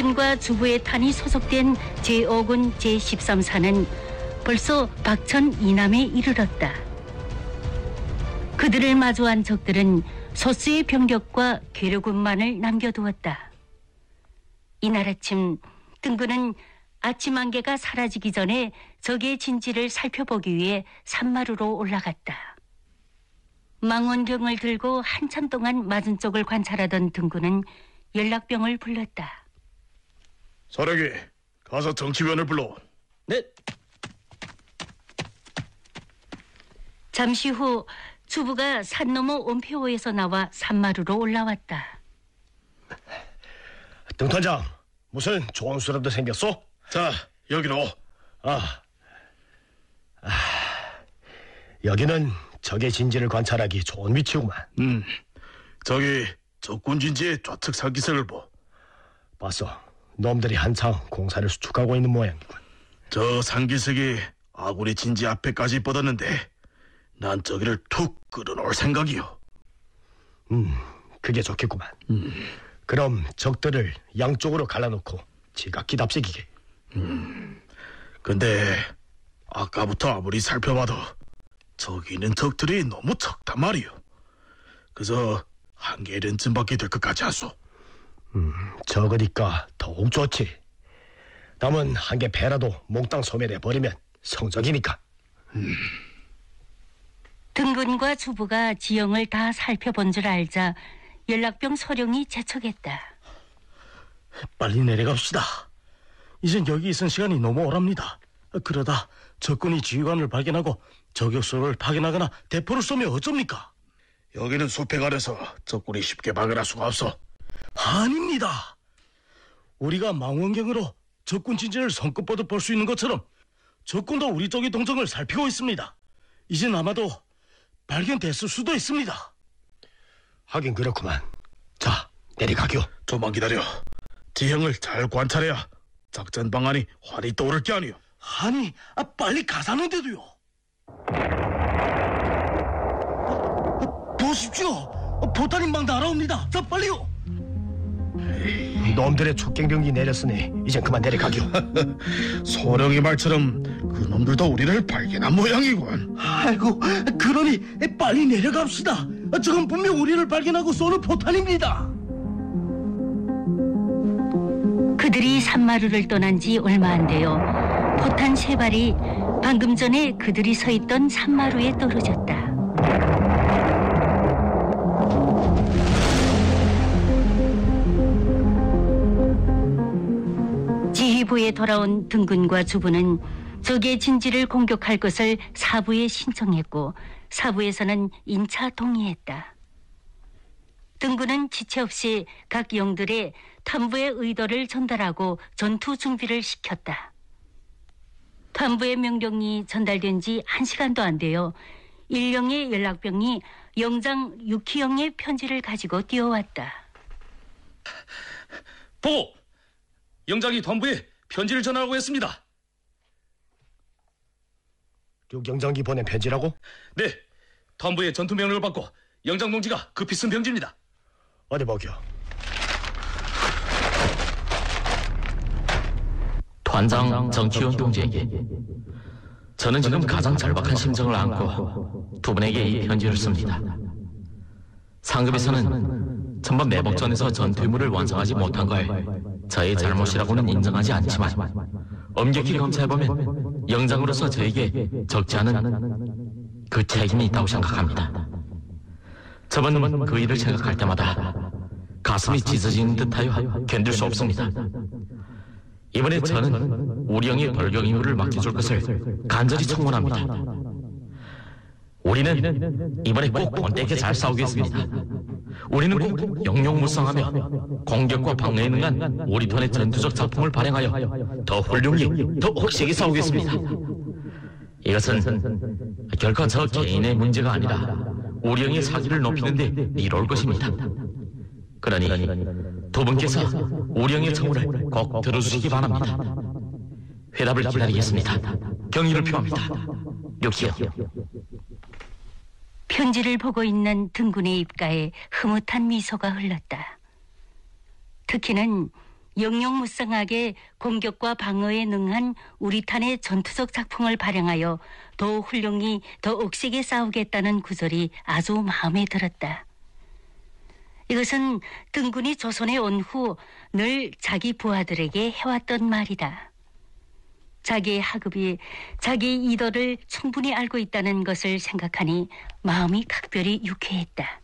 등근과 주부의 탄이 소속된 제5군 제13사는 벌써 박천 이남에 이르렀다. 그들을 마주한 적들은 소수의 병력과 괴뢰군만을 남겨두었다. 이날 아침 등근은 아침 안개가 사라지기 전에 적의 진지를 살펴보기 위해 산마루로 올라갔다. 망원경을 들고 한참 동안 맞은 쪽을 관찰하던 등군은 연락병을 불렀다. 사령이, 가서 정치위원을 불러. 네. 잠시 후 주부가 산 너머 온표호에서 나와 산마루로 올라왔다. 등탄장, 무슨 좋은 수라도 생겼어? 자, 여기로. 여기는 적의 진지를 관찰하기 좋은 위치구만. 저기 적군 진지의 좌측 상기석을 보. 봤어. 놈들이 한창 공사를 수축하고 있는 모양이군. 저 상기석이 아군의 진지 앞에까지 뻗었는데 난 저기를 툭 끌어놓을 생각이요. 그게 좋겠구만. 그럼 적들을 양쪽으로 갈라놓고 지각기답시키게. 근데 아까부터 아무리 살펴봐도 저기 있는 적들이 너무 적단 말이요. 그래서 한 개련쯤밖에 될 것 같지 않소? 적으니까 더욱 좋지. 남은 한 개 배라도 몽땅 소멸해 버리면 성적이니까. 등근과 주부가 지형을 다 살펴본 줄 알자 연락병 소령이 재촉했다. 빨리 내려갑시다. 이젠 여기 있은 시간이 너무 오랍니다. 그러다 적군이 지휘관을 발견하고 저격수를 파견하거나 대포를 쏘면 어쩝니까? 여기는 숲에 가려서 적군이 쉽게 발견할 수가 없어. 아닙니다. 우리가 망원경으로 적군 진지를 손끝보듯 볼 수 있는 것처럼 적군도 우리 쪽의 동정을 살피고 있습니다. 이젠 아마도 발견됐을 수도 있습니다. 하긴 그렇구만. 자, 내려가교. 좀만 기다려. 지형을 잘 관찰해야 작전 방안이 환히 떠오를 게 아니오. 아니, 빨리 가자는데도요. 보십시오. 보탄인방 날아옵니다. 자, 빨리요. 놈들의 촉갱병기 내렸으니 이젠 그만 내려가교. 소령이 말처럼 그놈들도 우리를 발견한 모양이군. 아이고, 그러니 빨리 내려갑시다. 저건 분명 우리를 발견하고 쏘는 포탄입니다. 그들이 산마루를 떠난 지 얼마 안 되어 포탄 3발이 방금 전에 그들이 서 있던 산마루에 떨어졌다. 지휘부에 돌아온 등근과 주부는 적의 진지를 공격할 것을 사부에 신청했고 사부에서는 인차 동의했다. 등군은 지체 없이 각 영들의 탐부의 의도를 전달하고 전투 준비를 시켰다. 탐부의 명령이 전달된 지 1시간도 안 되어 일령의 연락병이 영장 유키영의 편지를 가지고 뛰어왔다. 보고! 영장이 덤부에 편지를 전하라고 했습니다. 육영장기 보낸 편지라고? 네, 덤부의 전투 명령을 받고 영장 동지가 급히 쓴 편지입니다. 어디 보겨. 团장 정치원 동지에게 저는 지금 가장 절박한 심정을 안고 두 분에게 이 편지를 씁니다. 상급에서는 전번 매복전에서 전투임무를 완성하지 못한 걸 저의 잘못이라고는 인정하지 않지만 엄격히 검사해보면 영장으로서 저에게 적지 않은 그 책임이 있다고 생각합니다. 저번 그 일을 생각할 때마다 가슴이 찢어지는 듯하여 견딜 수 없습니다. 이번에 저는 우리 형의 벌경 임무를 맡겨줄 것을 간절히 청원합니다. 우리는 이번에 꼭 본때게 잘 싸우겠습니다. 우리는 꼭 영용무성하며 공격과 방어에 능한 우리 편의 전투적 작품을 발행하여 더 훌륭히, 더 혹시하게 싸우겠습니다. 이것은 결코 저 개인의 문제가 아니라 우리 형의 사기를 높이는 데 이로울 것입니다. 그러니 두 분께서 우리 형의 청원을 꼭 들어주시기 바랍니다. 회답을 기다리겠습니다. 경의를 표합니다. 류키요. 편지를 보고 있는 등군의 입가에 흐뭇한 미소가 흘렀다. 특히는 영영무쌍하게 공격과 방어에 능한 우리탄의 전투적 작품을 발행하여 더 훌륭히 더 억세게 싸우겠다는 구절이 아주 마음에 들었다. 이것은 등군이 조선에 온 후 늘 자기 부하들에게 해왔던 말이다. 자기의 하급이 자기 이도를 충분히 알고 있다는 것을 생각하니 마음이 각별히 유쾌했다.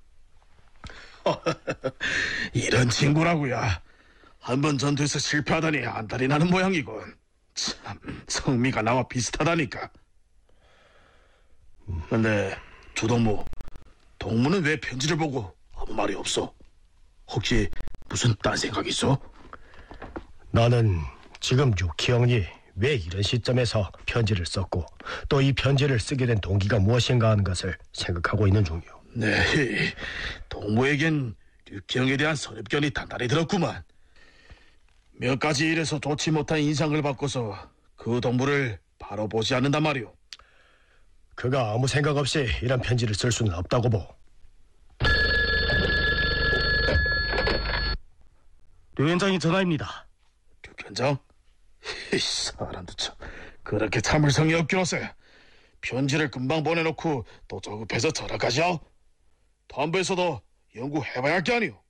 이런 친구라고야. 한번 전투에서 실패하다니 안달이 나는 모양이군. 참, 성미가 나와 비슷하다니까. 근데 주동무, 동무는 왜 편지를 보고 아무 말이 없어? 혹시 무슨 딴 생각 있어? 나는 지금 유키 형이 왜 이런 시점에서 편지를 썼고 또 이 편지를 쓰게 된 동기가 무엇인가 하는 것을 생각하고 있는 중이오. 네, 동무에겐 류기형에 대한 선입견이 단단히 들었구만. 몇 가지 일에서 좋지 못한 인상을 받고서 그 동무를 바로 보지 않는단 말이오. 그가 아무 생각 없이 이런 편지를 쓸 수는 없다고 보. 류현장의 전화입니다. 류현장? 이 사람도 참 그렇게 참을성이 없기로세. 편지를 금방 보내놓고 또 조급해서 전화까지요? 담배에서도 연구해봐야 할 게 아니오.